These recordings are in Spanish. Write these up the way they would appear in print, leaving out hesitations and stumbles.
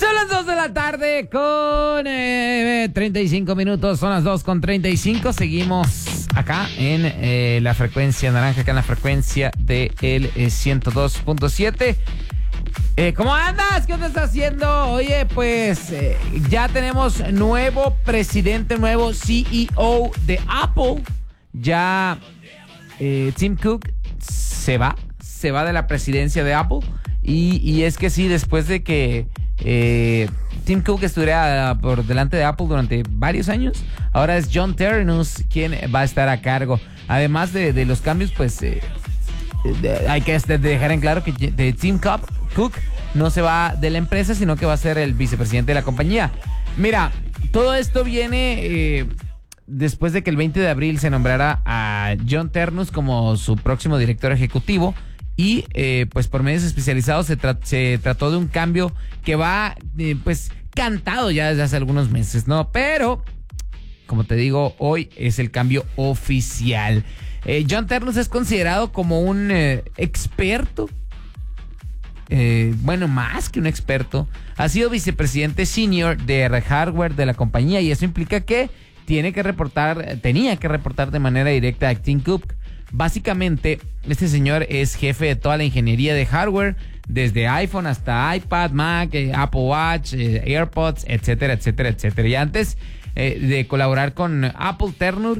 Son las 2 de la tarde con 35 minutos. Son las 2 con 35. Seguimos acá en la frecuencia naranja, acá en la frecuencia del 102.7. ¿Cómo andas? ¿Qué estás haciendo? Oye, pues ya tenemos nuevo presidente, nuevo CEO de Apple. Ya Tim Cook se va de la presidencia de Apple. Y es que sí, después de que Tim Cook estuviera por delante de Apple durante varios años, ahora es John Ternus quien va a estar a cargo. Además de los cambios, pues hay que dejar en claro que Tim Cook no se va de la empresa, sino que va a ser el vicepresidente de la compañía. Mira, todo esto viene después de que el 20 de abril se nombrara a John Ternus como su próximo director ejecutivo. Y pues por medios especializados se trató de un cambio que va pues cantado ya desde hace algunos meses, ¿no? Pero, como te digo, hoy es el cambio oficial. John Ternus es considerado como un experto. Bueno, más que un experto. Ha sido vicepresidente senior de hardware de la compañía y eso implica que tenía que reportar de manera directa a Tim Cook. Básicamente, este señor es jefe de toda la ingeniería de hardware, desde iPhone hasta iPad, Mac, Apple Watch, AirPods, etcétera, etcétera, etcétera. Y antes de colaborar con Apple, Ternus,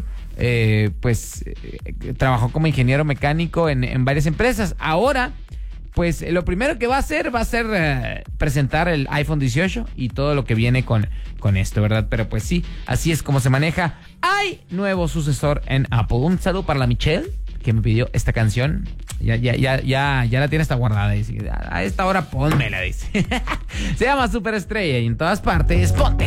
trabajó como ingeniero mecánico en varias empresas. Ahora, pues lo primero que va a hacer presentar el iPhone 18 y todo lo que viene con esto, ¿verdad? Pero pues sí, así es como se maneja. Hay nuevo sucesor en Apple. Un saludo para la Michelle, que me pidió esta canción. Ya la tiene hasta guardada. Dice, a esta hora pónmela, dice. Se llama Superestrella y en todas partes, ponte.